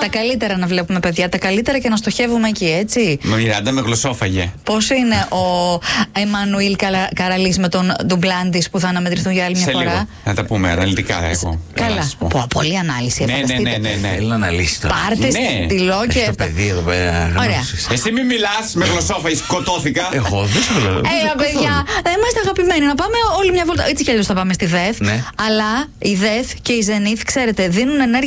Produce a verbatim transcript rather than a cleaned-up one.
Τα καλύτερα να βλέπουμε, παιδιά, τα καλύτερα και να στοχεύουμε εκεί, έτσι. Με Μιράντα με γλωσσόφαγε. Πώς είναι ο Εμμανουήλ Καραλής με τον Ντουμπλάντης που θα αναμετρηθούν για άλλη μια Σε φορά? λίγο. Να τα πούμε αναλυτικά, έχω. Καλά. Πω, πολλή ανάλυση. Ναι, ναι, ναι, ναι, ναι. Θέλω να αναλύσει τώρα. Πάρτε Ναι. στυλό και. Έχει το παιδί εδώ πέρα. Ωραία. γνώσεις. Εσύ μη μιλάς με γλωσσόφαγη, σκοτώθηκα. Εγώ δεν σου λέω. Έλα, παιδιά, θα είμαστε αγαπημένοι. Να πάμε όλη μια βόλτα. Έτσι κι αλλιώς θα πάμε στη ΔΕΘ. Ναι. Αλλά η ΔΕΘ και η Ζενήθ, ξέρετε, δίνουν ενέργεια.